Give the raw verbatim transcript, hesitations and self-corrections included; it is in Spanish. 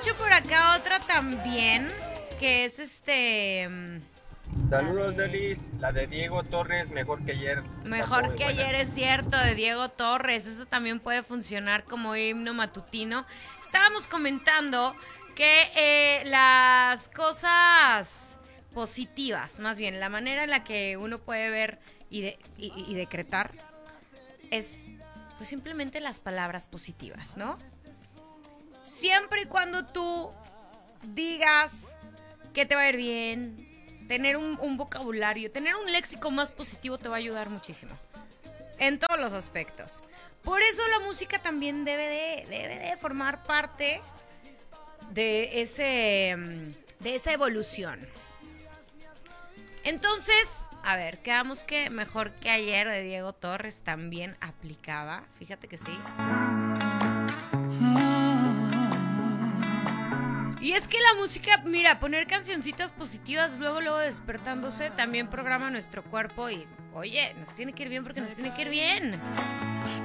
dicho por acá otra también, que es este... Saludos, Delis. La de Diego Torres, mejor que ayer. Mejor que ayer, es cierto, de Diego Torres. Eso también puede funcionar como himno matutino. Estábamos comentando que eh, las cosas positivas, más bien, la manera en la que uno puede ver y, de, y, y decretar es pues, simplemente las palabras positivas, ¿no? Siempre y cuando tú digas que te va a ir bien, tener un, un vocabulario, tener un léxico más positivo te va a ayudar muchísimo. En todos los aspectos. Por eso la música también debe de, debe de formar parte de, ese, de esa evolución. Entonces, a ver, quedamos que mejor que ayer de Diego Torres también aplicaba. Fíjate que sí. Y es que la música, mira, poner cancioncitas positivas luego, luego despertándose, también programa nuestro cuerpo y, oye, nos tiene que ir bien porque nos tiene que ir bien.